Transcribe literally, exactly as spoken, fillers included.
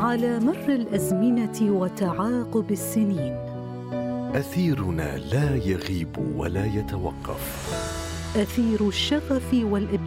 على مر الأزمنة وتعاقب السنين. أثيرنا لا يغيب ولا يتوقف. أثير الشغف والإبداع